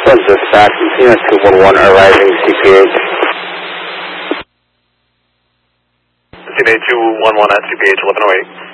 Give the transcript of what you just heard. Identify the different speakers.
Speaker 1: One dispatch, Encino 211 arriving CPH.
Speaker 2: CPH 211 at CPH 1108.